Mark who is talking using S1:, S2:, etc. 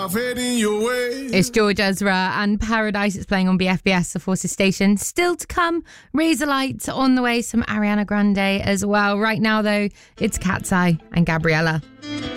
S1: myself heading your way.
S2: It's George Ezra and Paradise. It's playing on BFBS, the Forces station. Still to come, Razorlight on the way, some Ariana Grande as well. Right now, though, it's Cat's Eye and Gabriella.